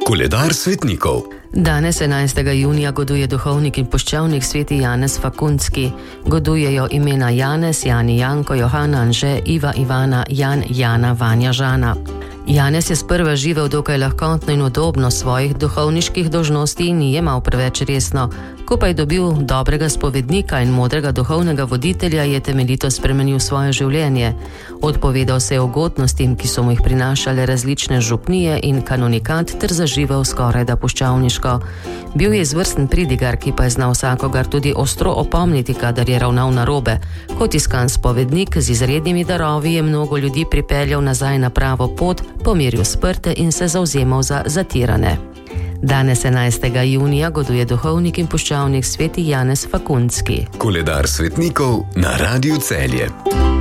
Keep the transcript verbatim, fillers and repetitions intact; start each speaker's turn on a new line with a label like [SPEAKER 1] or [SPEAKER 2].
[SPEAKER 1] Koledar svetnikov.
[SPEAKER 2] Danes, enajstega junija, goduje duhovnik in puščavnik sveti Janez Fakunski. Godujejo imena Janez, Jani, Janko, Johana, Anže, Iva, Ivana, Jan, Jana, Vanja, Žana. Janez je sprva živel dokaj lahkotno in udobno, svojih duhovniških dolžnosti ni jemal preveč resno. Ko pa je dobil dobrega spovednika in modrega duhovnega voditelja, je temeljito spremenil svoje življenje. Odpovedal se je ugodnostim, ki so mu jih prinašale različne župnije in kanonikat, ter zaživel skoraj da puščavniško. Bil je izvrsten pridigar, ki pa je znal vsakogar tudi ostro opomniti, kadar je ravnal narobe. Kot iskan spovednik z izrednimi darovi je mnogo ljudi pripeljal nazaj na pravo pot, pomiril sprte in se zavzemal za zatirane. Danes, enajstega junija, goduje duhovnik in puščavnik sveti Janez Fakunski.
[SPEAKER 1] Koledar svetnikov na Radiu Celje.